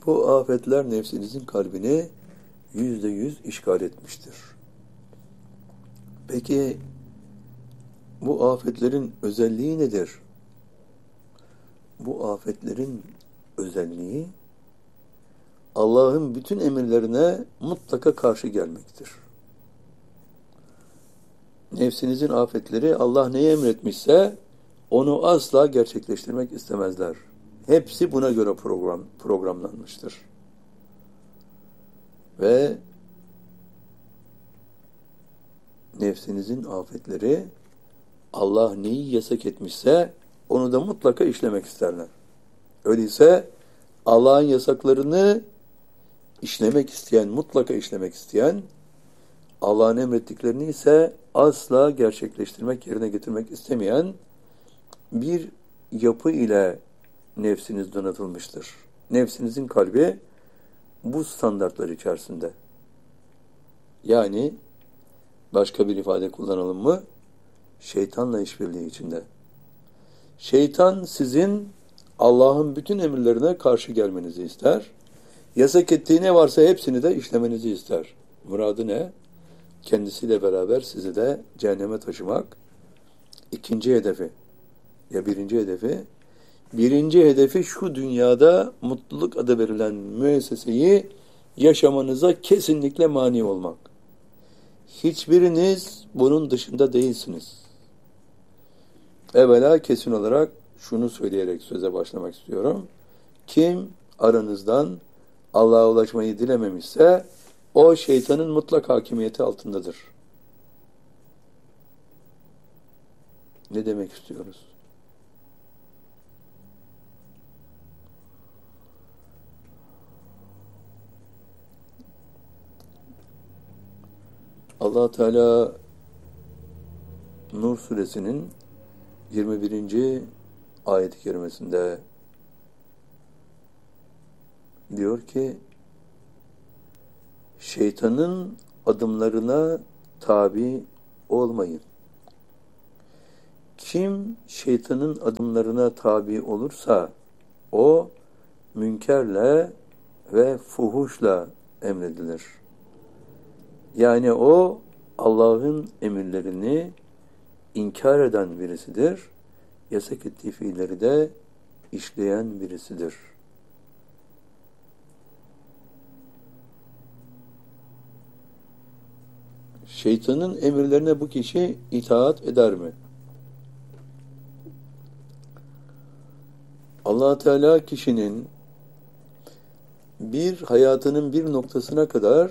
Bu afetler nefsinizin kalbini %100 işgal etmiştir. Peki bu afetlerin özelliği nedir? Bu afetlerin özelliği Allah'ın bütün emirlerine mutlaka karşı gelmektir. Nefsinizin afetleri Allah neyi emretmişse onu asla gerçekleştirmek istemezler. Hepsi buna göre programlanmıştır. Ve nefsinizin afetleri Allah neyi yasak etmişse onu da mutlaka işlemek isterler. Öyleyse Allah'ın yasaklarını işlemek isteyen, mutlaka işlemek isteyen, Allah'ın emrettiklerini ise asla gerçekleştirmek, yerine getirmek istemeyen bir yapı ile nefsiniz donatılmıştır. Nefsinizin kalbi bu standartlar içerisinde. Yani başka bir ifade kullanalım mı? Şeytanla işbirliği içinde. Şeytan sizin Allah'ın bütün emirlerine karşı gelmenizi ister. Yasak ettiği ne varsa hepsini de işlemenizi ister. Muradı ne? Kendisiyle beraber sizi de cehenneme taşımak. İkinci hedefi. Ya birinci hedefi? Birinci hedefi şu dünyada mutluluk adı verilen müesseseyi yaşamanıza kesinlikle mani olmak. Hiçbiriniz bunun dışında değilsiniz. Evvela kesin olarak şunu söyleyerek söze başlamak istiyorum. Kim aranızdan Allah'a ulaşmayı dilememişse o şeytanın mutlak hakimiyeti altındadır. Ne demek istiyoruz? Allah Teala Nur suresinin 21. ayet-i kerimesinde diyor ki şeytanın adımlarına tabi olmayın. Kim şeytanın adımlarına tabi olursa o münkerle ve fuhuşla emredilir. Yani o Allah'ın emirlerini inkar eden birisidir. Yasak ettiği fiilleri de işleyen birisidir. Şeytanın emirlerine bu kişi itaat eder mi? Allah Teala kişinin bir hayatının bir noktasına kadar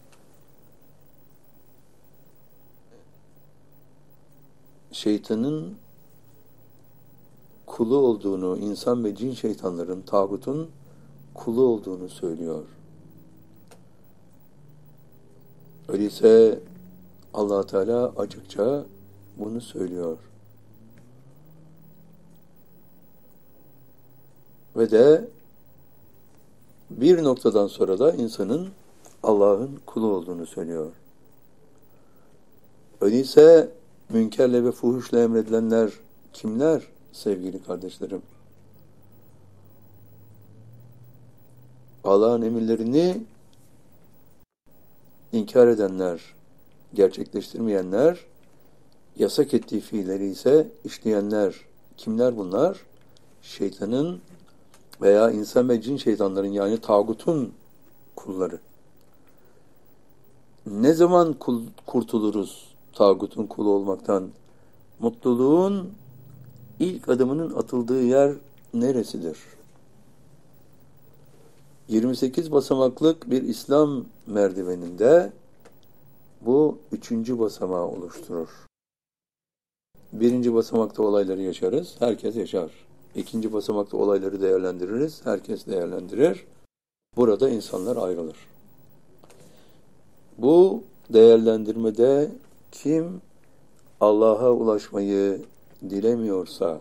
şeytanın kulu olduğunu, insan ve cin şeytanların, tağutun kulu olduğunu söylüyor. Öyleyse Allah Teala açıkça bunu söylüyor. Ve de bir noktadan sonra da insanın Allah'ın kulu olduğunu söylüyor. Öyleyse münkerle ve fuhuşla emredilenler kimler sevgili kardeşlerim? Allah'ın emirlerini inkar edenler, gerçekleştirmeyenler, yasak ettiği fiilleri ise işleyenler. Kimler bunlar? Şeytanın veya insan ve cin şeytanların yani tağutun kulları. Ne zaman kurtuluruz tağutun kulu olmaktan? Mutluluğun ilk adımının atıldığı yer neresidir? 28 basamaklık bir İslam merdiveninde bu 3. basamağı oluşturur. 1. basamakta olayları yaşarız, herkes yaşar. 2. basamakta olayları değerlendiririz, herkes değerlendirir. Burada insanlar ayrılır. Bu değerlendirmede kim Allah'a ulaşmayı dilemiyorsa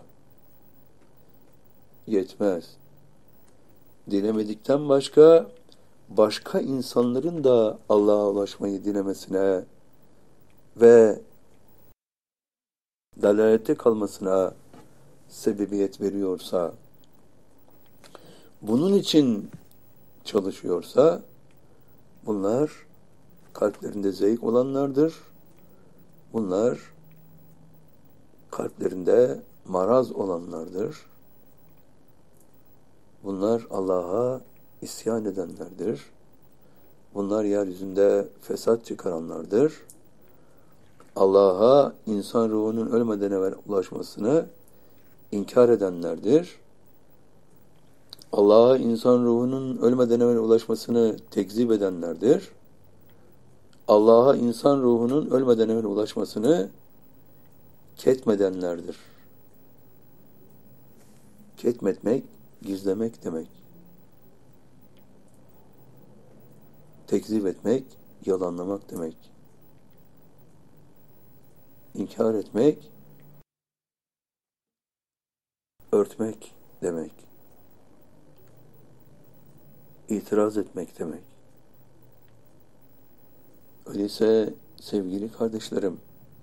yetmez. Dilemedikten başka insanların da Allah'a ulaşmayı dilemesine ve dalalette kalmasına sebebiyet veriyorsa, bunun için çalışıyorsa bunlar kalplerinde zevk olanlardır. Bunlar kalplerinde maraz olanlardır. Bunlar Allah'a isyan edenlerdir. Bunlar yeryüzünde fesat çıkaranlardır. Allah'a insan ruhunun ölmeden evvel ulaşmasını inkar edenlerdir. Allah'a insan ruhunun ölmeden evvel ulaşmasını tekzip edenlerdir. Allah'a insan ruhunun ölmeden evvel ulaşmasını ketmedenlerdir. Ketmetmek, gizlemek demek. Tekzip etmek, yalanlamak demek. İnkar etmek, örtmek demek. İtiraz etmek demek. Öyleyse sevgili kardeşlerim,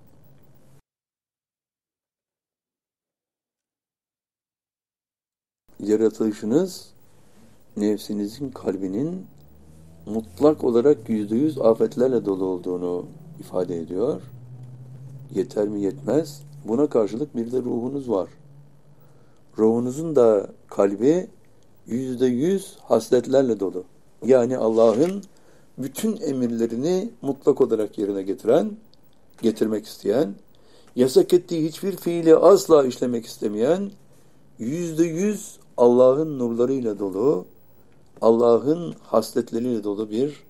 yaratılışınız nefsinizin kalbinin mutlak olarak %100 afetlerle dolu olduğunu ifade ediyor. Yeter mi yetmez. Buna karşılık bir de ruhunuz var. Ruhunuzun da kalbi %100 hasletlerle dolu. Yani Allah'ın bütün emirlerini mutlak olarak yerine getirmek isteyen, yasak ettiği hiçbir fiili asla işlemek istemeyen, %100 Allah'ın nurlarıyla dolu, Allah'ın hasletleriyle dolu bir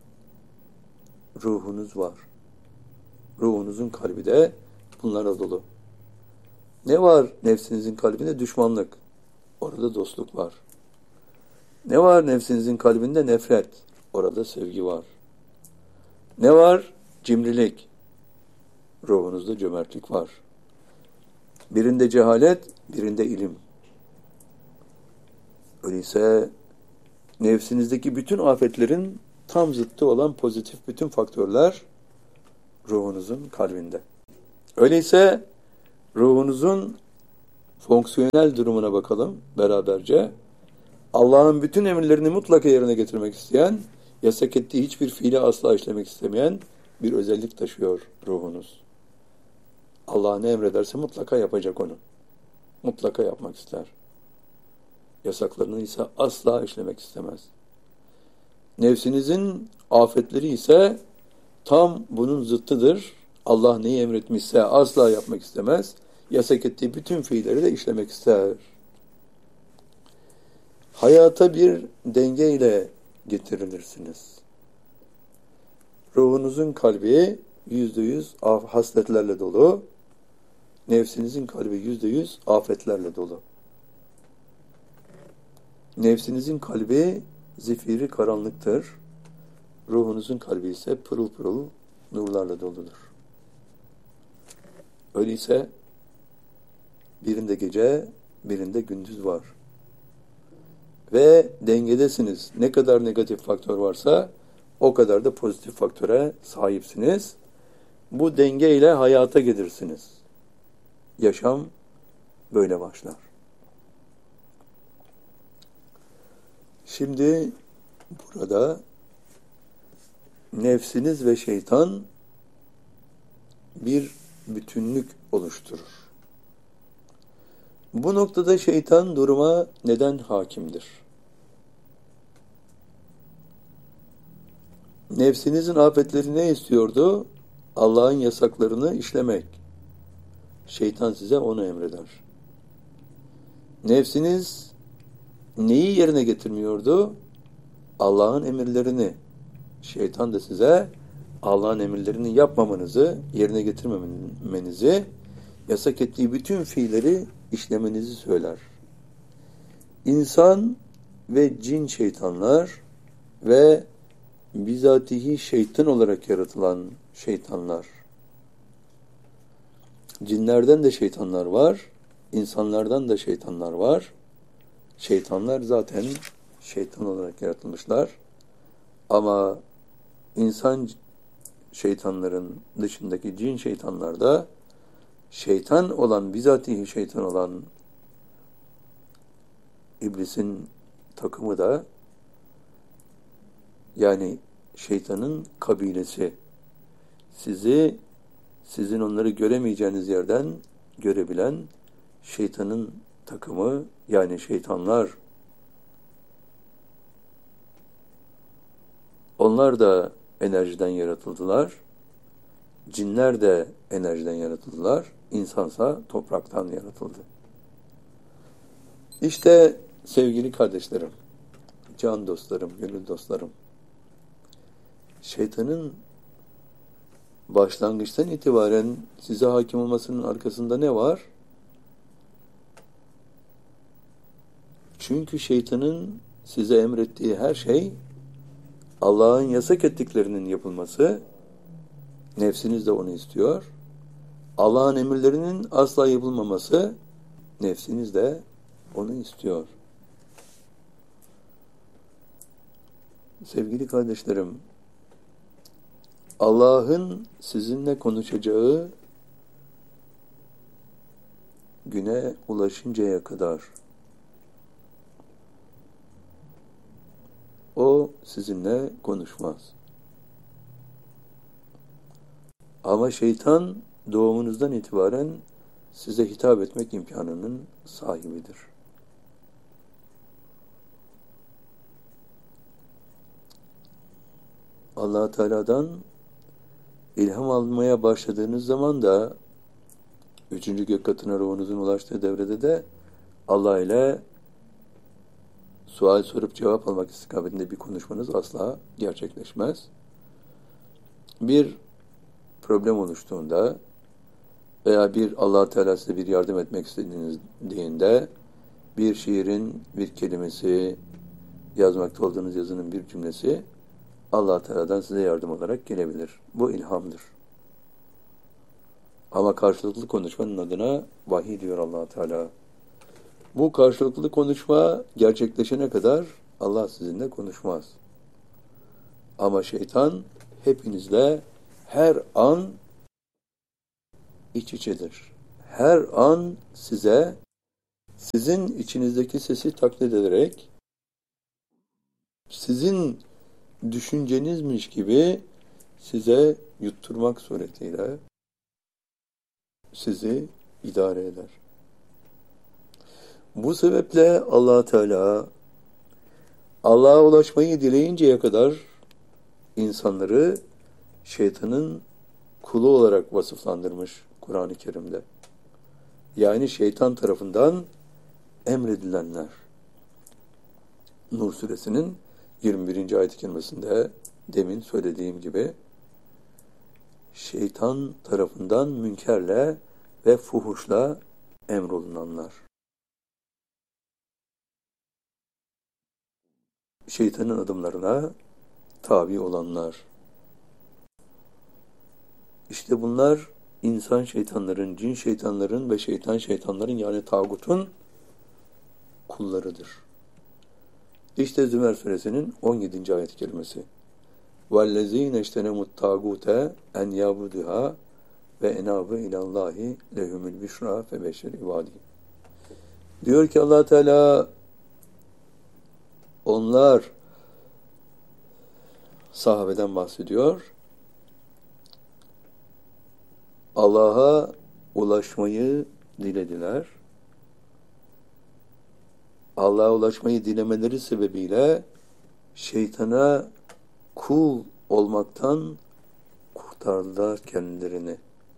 ruhunuz var. Ruhunuzun kalbi de bunlara dolu. Ne var nefsinizin kalbinde? Düşmanlık. Orada dostluk var. Ne var nefsinizin kalbinde? Nefret. Orada sevgi var. Ne var? Cimrilik. Ruhunuzda cömertlik var. Birinde cehalet, birinde ilim. Öyleyse nefsinizdeki bütün afetlerin tam zıttı olan pozitif bütün faktörler ruhunuzun kalbinde. Öyleyse ruhunuzun fonksiyonel durumuna bakalım beraberce. Allah'ın bütün emirlerini mutlaka yerine getirmek isteyen, yasak ettiği hiçbir fiili asla işlemek istemeyen bir özellik taşıyor ruhunuz. Allah ne emrederse mutlaka yapacak onu. Mutlaka yapmak ister. Yasaklarını ise asla işlemek istemez. Nefsinizin afetleri ise tam bunun zıttıdır. Allah neyi emretmişse asla yapmak istemez. Yasak ettiği bütün fiilleri de işlemek ister. Hayata bir dengeyle getirilirsiniz. Ruhunuzun kalbi %100 hasletlerle dolu. Nefsinizin kalbi %100 afetlerle dolu. Nefsinizin kalbi zifiri karanlıktır. Ruhunuzun kalbi ise pırıl pırıl nurlarla doludur. Öyleyse birinde gece, birinde gündüz var. Ve dengedesiniz. Ne kadar negatif faktör varsa o kadar da pozitif faktöre sahipsiniz. Bu dengeyle hayata gelirsiniz. Yaşam böyle başlar. Şimdi burada nefsiniz ve şeytan bir bütünlük oluşturur. Bu noktada şeytan duruma neden hakimdir? Nefsinizin afetleri ne istiyordu? Allah'ın yasaklarını işlemek. Şeytan size onu emreder. Nefsiniz neyi yerine getirmiyordu? Allah'ın emirlerini. Şeytan da size Allah'ın emirlerini yapmamanızı, yerine getirmemenizi, yasak ettiği bütün fiilleri işlemenizi söyler. İnsan ve cin şeytanlar ve bizatihi şeytan olarak yaratılan şeytanlar. Cinlerden de şeytanlar var, insanlardan da şeytanlar var. Şeytanlar zaten şeytan olarak yaratılmışlar. Ama insan şeytanların dışındaki cin şeytanlar da şeytan olan, bizatihi şeytan olan iblisin takımı da Yani şeytanın kabilesi. Sizin onları göremeyeceğiniz yerden görebilen şeytanın takımı, yani şeytanlar. Onlar da enerjiden yaratıldılar. Cinler de enerjiden yaratıldılar. İnsansa topraktan yaratıldı. İşte sevgili kardeşlerim, can dostlarım, gönül dostlarım, şeytanın başlangıçtan itibaren size hakim olmasının arkasında ne var? Çünkü şeytanın size emrettiği her şey Allah'ın yasak ettiklerinin yapılması, nefsiniz de onu istiyor. Allah'ın emirlerinin asla yapılmaması, nefsiniz de onu istiyor. Sevgili kardeşlerim, Allah'ın sizinle konuşacağı güne ulaşıncaya kadar o sizinle konuşmaz. Ama şeytan doğumunuzdan itibaren size hitap etmek imkanının sahibidir. Allah Teala'dan ilham almaya başladığınız zaman da 3. gök katına ruhunuzun ulaştığı devrede de Allah ile sual sorup cevap almak istikametinde bir konuşmanız asla gerçekleşmez. Bir problem oluştuğunda veya Allah Teala size bir yardım etmek istediğinde bir şiirin bir kelimesi, yazmakta olduğunuz yazının bir cümlesi Allah Teala'dan size yardım olarak gelebilir. Bu ilhamdır. Ama karşılıklı konuşmanın adına vahiy diyor Allah Teala. Bu karşılıklı konuşma gerçekleşene kadar Allah sizinle konuşmaz. Ama şeytan hepinizle her an iç içedir. Her an sizin içinizdeki sesi taklit ederek sizin düşüncenizmiş gibi size yutturmak suretiyle sizi idare eder. Bu sebeple Allah Teala Allah'a ulaşmayı dileyinceye kadar insanları şeytanın kulu olarak vasıflandırmış Kur'an-ı Kerim'de. Yani şeytan tarafından emredilenler. Nur suresinin 21. ayet-i kerimesinde demin söylediğim gibi şeytan tarafından münkerle ve fuhuşla emrolunanlar. Şeytanın adımlarına tabi olanlar. İşte bunlar insan şeytanların, cin şeytanların ve şeytanların yani tağutun kullarıdır. İşte Zümer suresinin 17. ayet-i kerimesi. وَالَّذ۪ينَ اَجْتَنَمُوا التَّاغُوتَ اَنْ يَعْبُدُهَا وَاَنَابُ اِلَى اللّٰهِ لَهُمُ الْبِشْرَى فَبَشِّرْ عِبَادِهِ. Diyor ki Allah Teala, onlar, sahabeden bahsediyor, Allah'a ulaşmayı dilediler. Allah'a ulaşmayı dilemeleri sebebiyle şeytana kul olmaktan kurtardılar kendilerini.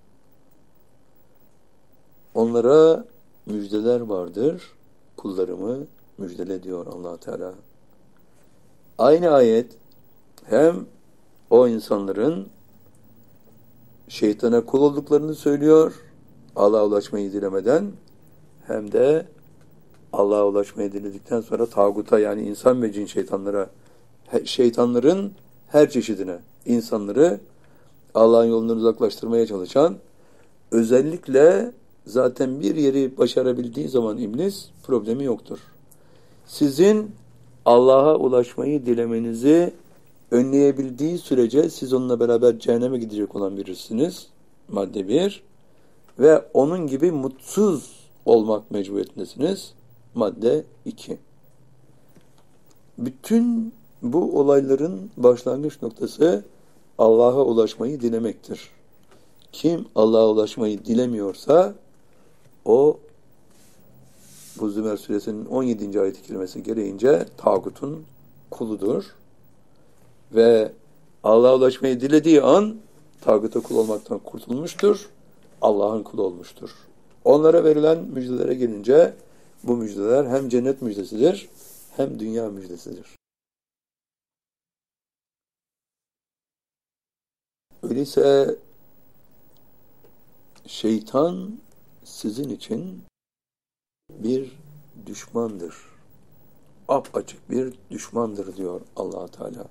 Onlara müjdeler vardır. Kullarımı müjdele diyor Allah Teala. Aynı ayet hem o insanların şeytana kul olduklarını söylüyor, Allah'a ulaşmayı dilemeden, hem de Allah'a ulaşmayı diledikten sonra tağuta yani insan ve cin şeytanların her çeşidine, insanları Allah'ın yolundan uzaklaştırmaya çalışan, özellikle zaten bir yeri başarabildiği zaman iblis problemi yoktur. Sizin Allah'a ulaşmayı dilemenizi önleyebildiği sürece siz onunla beraber cehenneme gidecek olan birisiniz. Madde 1. Ve onun gibi mutsuz olmak mecburiyetindesiniz. Madde 2. Bütün Bu olayların başlangıç noktası Allah'a ulaşmayı dilemektir. Kim Allah'a ulaşmayı dilemiyorsa o, bu Zümer suresinin 17. ayet-i kerimesi gereğince tağutun kuludur. Ve Allah'a ulaşmayı dilediği an tağuta kul olmaktan kurtulmuştur. Allah'ın kulu olmuştur. Onlara verilen müjdelere gelince bu müjdeler hem cennet müjdesidir hem dünya müjdesidir. Öyleyse şeytan sizin için bir düşmandır. Apaçık bir düşmandır diyor Allah Teala.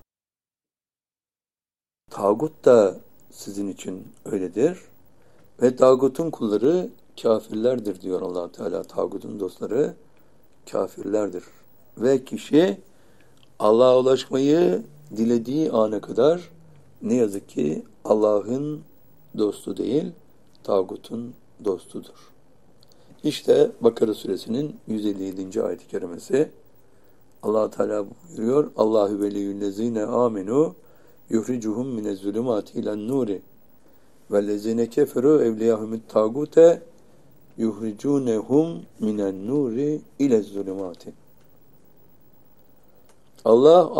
Tağut da sizin için öyledir. Ve tağutun kulları kafirlerdir diyor Allah Teala. Tağutun dostları kafirlerdir. Ve kişi Allah'a ulaşmayı dilediği ana kadar ne yazık ki Allah'ın dostu değil, tağutun dostudur. İşte Bakara suresinin 157. ayet-i kerimesi. Allah Teala buyuruyor: Allahu veliyyüllezine amenu yuhricuhum minezzulumati ilen nuri vellezine keferu evliyahumut tagute yuhricunhum minen nuri ilezzulumati. Allah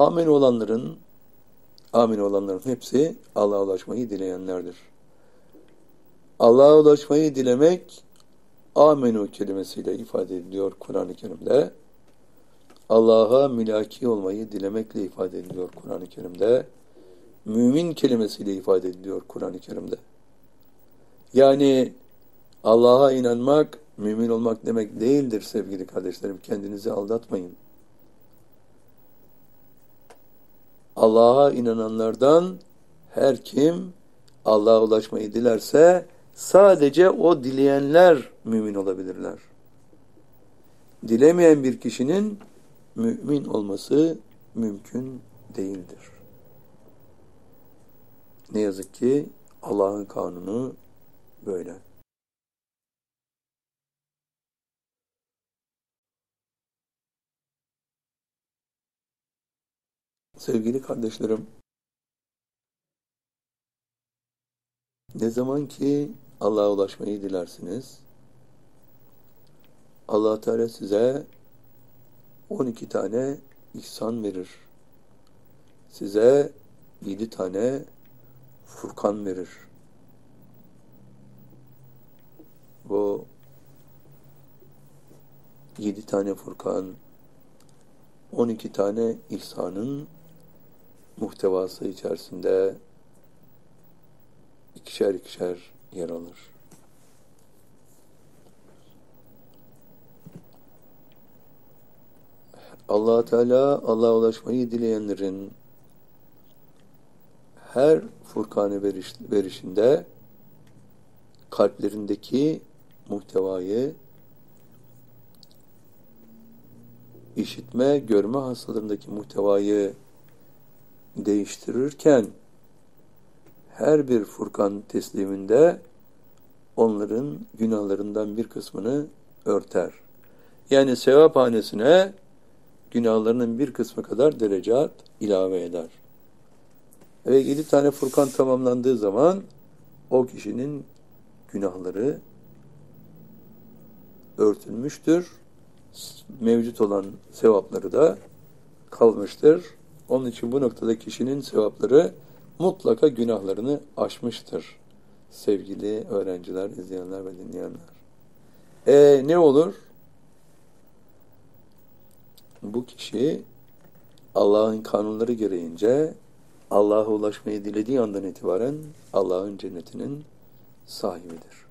amin olanların hepsi Allah'a ulaşmayı dileyenlerdir. Allah'a ulaşmayı dilemek amenu kelimesiyle ifade ediliyor Kur'an-ı Kerim'de. Allah'a mülaki olmayı dilemekle ifade ediliyor Kur'an-ı Kerim'de. Mümin kelimesiyle ifade ediliyor Kur'an-ı Kerim'de. Yani Allah'a inanmak, mümin olmak demek değildir sevgili kardeşlerim. Kendinizi aldatmayın. Allah'a inananlardan her kim Allah'a ulaşmayı dilerse sadece o dileyenler mümin olabilirler. Dilemeyen bir kişinin mümin olması mümkün değildir. Ne yazık ki Allah'ın kanunu böyle. Sevgili kardeşlerim, ne zaman ki Allah'a ulaşmayı dilersiniz, Allah Teala size 12 tane ihsan verir. Size 7 tane Furkan verir. Bu 7 tane Furkan, 12 tane ihsanın muhtevası içerisinde ikişer ikişer yer alır. Allah Teala Allah'a ulaşmayı dileyenlerin her Furkan'ı verişinde kalplerindeki muhtevayı, işitme, görme hastalarındaki muhtevayı değiştirirken her bir Furkan tesliminde onların günahlarından bir kısmını örter. Yani sevaphanesine günahlarının bir kısmı kadar derecat ilave eder. Ve 7 tane Furkan tamamlandığı zaman o kişinin günahları örtülmüştür. Mevcut olan sevapları da kalmıştır. Onun için bu noktada kişinin sevapları mutlaka günahlarını aşmıştır. Sevgili öğrenciler, izleyenler ve dinleyenler. Ne olur? Bu kişi Allah'ın kanunları gereğince Allah'a ulaşmayı dilediği andan itibaren Allah'ın cennetinin sahibidir.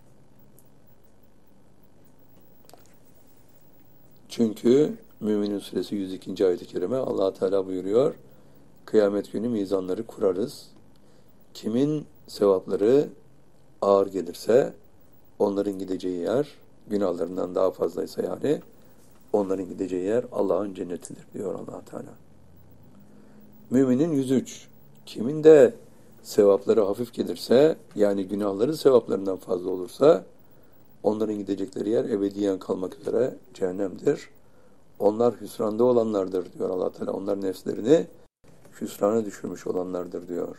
Çünkü Mü'minin suresi 102. ayet-i kerime Allah Teala buyuruyor: kıyamet günü mizanları kurarız. Kimin sevapları ağır gelirse onların gideceği yer, günahlarından daha fazlaysa yani onların gideceği yer Allah'ın cennetidir diyor Allah Teala. Müminin 103. Kimin de sevapları hafif gelirse, yani günahları sevaplarından fazla olursa, onların gidecekleri yer ebediyen kalmak üzere cehennemdir. Onlar hüsranda olanlardır diyor Allah Teala. Onlar nefslerini hüsrana düşürmüş olanlardır diyor.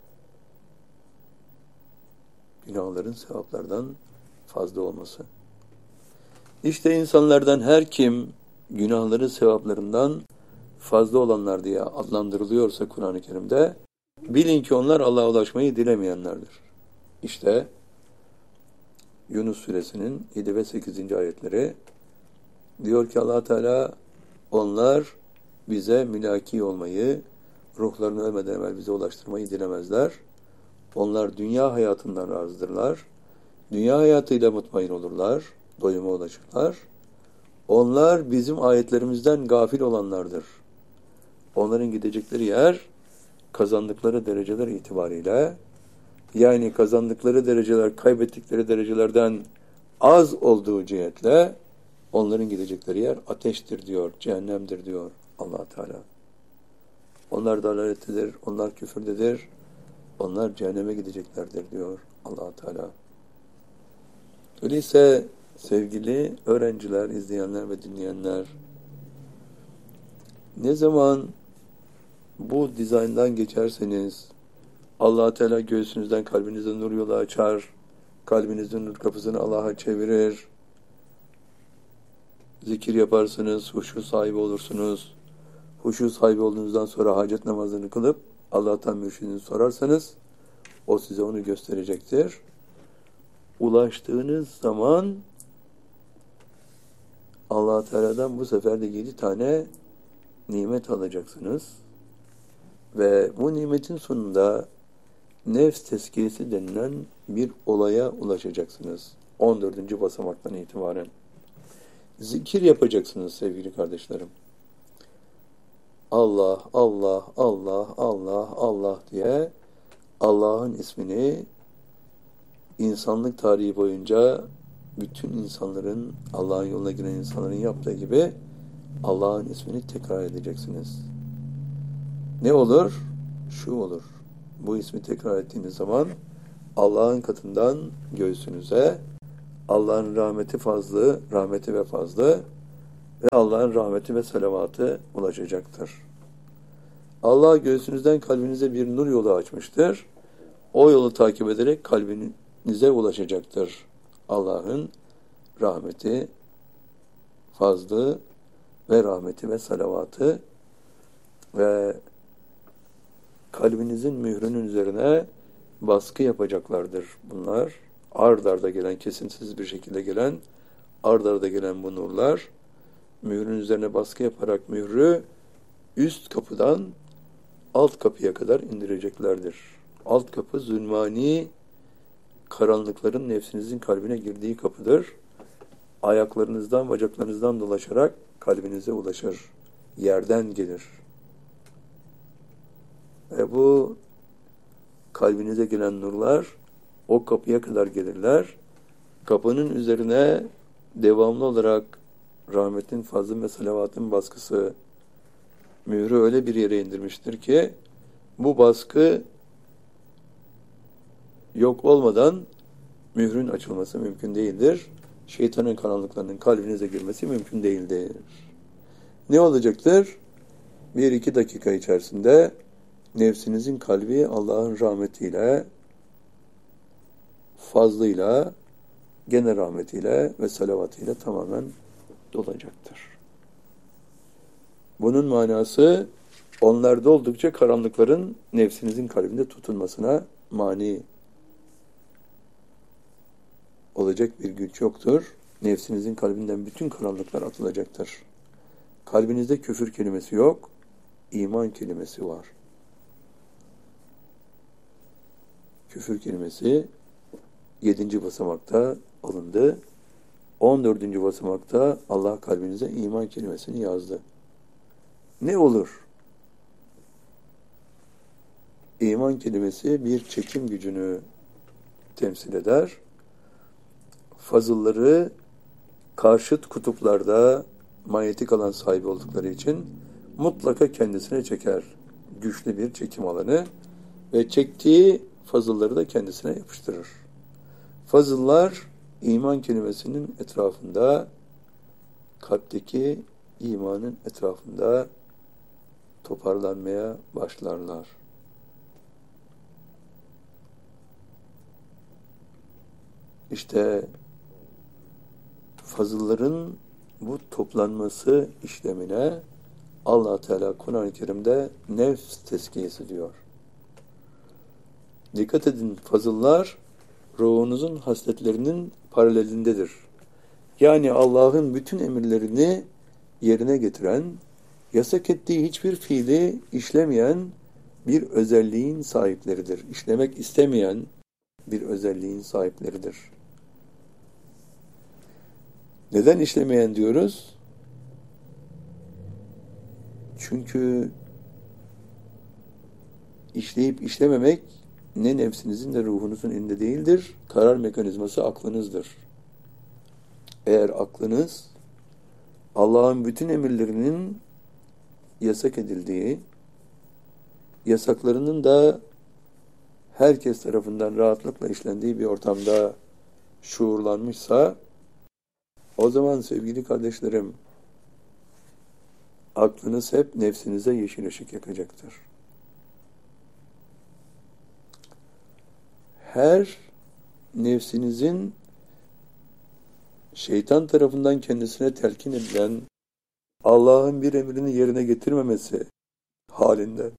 Günahların sevaplardan fazla olması. İşte insanlardan her kim günahları sevaplarından fazla olanlar diye adlandırılıyorsa Kur'an-ı Kerim'de, bilin ki onlar Allah'a ulaşmayı dilemeyenlerdir. İşte Yunus suresinin 7 ve 8. ayetleri diyor ki Allah Teala, onlar bize mülaki olmayı, ruhlarını ölmeden evvel bize ulaştırmayı dilemezler. Onlar dünya hayatından razıdırlar. Dünya hayatıyla mutmain olurlar, doyuma ulaşırlar. Onlar bizim ayetlerimizden gafil olanlardır. Onların gidecekleri yer, kazandıkları dereceler itibariyle, yani kazandıkları dereceler, kaybettikleri derecelerden az olduğu cihetle, onların gidecekleri yer ateştir diyor, cehennemdir diyor Allah Teala. Onlar dalalettedir, onlar küfürdedir, onlar cehenneme gideceklerdir diyor Allah Teala. Öyleyse sevgili öğrenciler, izleyenler ve dinleyenler, ne zaman bu dizayndan geçerseniz Allah Teala göğsünüzden, kalbinizden nur yolu açar, kalbinizin nur kapısını Allah'a çevirir, zikir yaparsınız, huşu sahibi olursunuz. Huşu sahibi olduğunuzdan sonra hacet namazını kılıp Allah'tan mürşidini sorarsanız o size onu gösterecektir. Ulaştığınız zaman Allah Teala'dan bu sefer de 7 tane nimet alacaksınız. Ve bu nimetin sonunda nefs tezkiyesi denilen bir olaya ulaşacaksınız. 14. basamaktan itibaren. Zikir yapacaksınız sevgili kardeşlerim. Allah, Allah, Allah, Allah, Allah diye Allah'ın ismini insanlık tarihi boyunca bütün insanların, Allah'ın yoluna giren insanların yaptığı gibi Allah'ın ismini tekrar edeceksiniz. Ne olur? Şu olur. Bu ismi tekrar ettiğiniz zaman Allah'ın katından göğsünüze Allah'ın rahmeti ve fazlı ve Allah'ın rahmeti ve salavatı ulaşacaktır. Allah göğsünüzden kalbinize bir nur yolu açmıştır. O yolu takip ederek kalbinize ulaşacaktır. Allah'ın rahmeti, fazlı ve rahmeti ve salavatı ve kalbinizin mührünün üzerine baskı yapacaklardır bunlar. Ard arda gelen, kesintisiz bir şekilde gelen, ard arda gelen bu nurlar, mührün üzerine baskı yaparak mührü üst kapıdan alt kapıya kadar indireceklerdir. Alt kapı zulmani karanlıkların nefsinizin kalbine girdiği kapıdır. Ayaklarınızdan, bacaklarınızdan dolaşarak kalbinize ulaşır. Yerden gelir. Ve bu kalbinize gelen nurlar o kapıya kadar gelirler. Kapının üzerine devamlı olarak rahmetin, fazlın ve salavatın baskısı mührü öyle bir yere indirmiştir ki bu baskı yok olmadan mührün açılması mümkün değildir. Şeytanın karanlıklarının kalbinize girmesi mümkün değildir. Ne olacaktır? 1-2 dakika içerisinde nefsinizin kalbi Allah'ın rahmetiyle, fazlıyla, gene rahmetiyle ve salavatıyla tamamen dolacaktır. Bunun manası onlarda oldukça karanlıkların nefsinizin kalbinde tutunmasına mani olacak bir güç yoktur. Nefsinizin kalbinden bütün karanlıklar atılacaktır. Kalbinizde küfür kelimesi yok, iman kelimesi var. Küfür kelimesi 7. basamakta alındı. 14. basamakta Allah kalbinize iman kelimesini yazdı. Ne olur? İman kelimesi bir çekim gücünü temsil eder. Fazılları karşıt kutuplarda manyetik alan sahibi oldukları için mutlaka kendisine çeker. Güçlü bir çekim alanı ve çektiği fazılları da kendisine yapıştırır. Fazıllar iman kelimesinin etrafında, kalpteki imanın etrafında toparlanmaya başlarlar. İşte fazılların bu toplanması işlemine Allah Teala Kur'an-ı Kerim'de nefs tezkiyesi diyor. Dikkat edin, fazıllar ruhunuzun hasletlerinin paralelindedir. Yani Allah'ın bütün emirlerini yerine getiren, yasak ettiği hiçbir fiili işlemeyen bir özelliğin sahipleridir. İşlemek istemeyen bir özelliğin sahipleridir. Neden işlemeyen diyoruz? Çünkü işleyip işlememek ne nefsinizin ne ruhunuzun elinde değildir. Karar mekanizması aklınızdır. Eğer aklınız Allah'ın bütün emirlerinin yasak edildiği, yasaklarının da herkes tarafından rahatlıkla işlendiği bir ortamda şuurlanmışsa, o zaman sevgili kardeşlerim, aklınız hep nefsinize yeşil ışık yakacaktır. Her nefsinizin şeytan tarafından kendisine telkin edilen Allah'ın bir emrini yerine getirmemesi halinde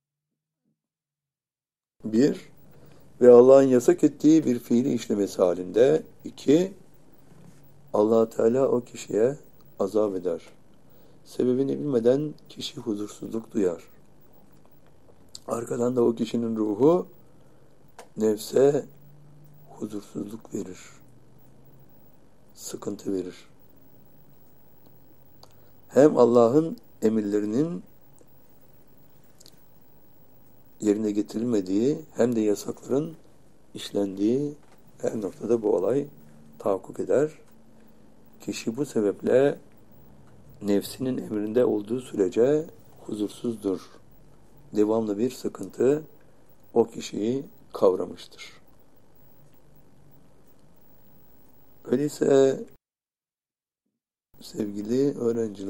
bir ve Allah'ın yasak ettiği bir fiili işlemesi halinde iki, Allah Teala o kişiye azap eder. Sebebini bilmeden kişi huzursuzluk duyar. Arkadan da o kişinin ruhu nefse huzursuzluk verir. Sıkıntı verir. Hem Allah'ın emirlerinin yerine getirilmediği hem de yasakların işlendiği her noktada bu olay tahakkuk eder. Kişi bu sebeple nefsinin emrinde olduğu sürece huzursuzdur. Devamlı bir sıkıntı o kişiyi kavramıştır. Öyleyse sevgili öğrenciler,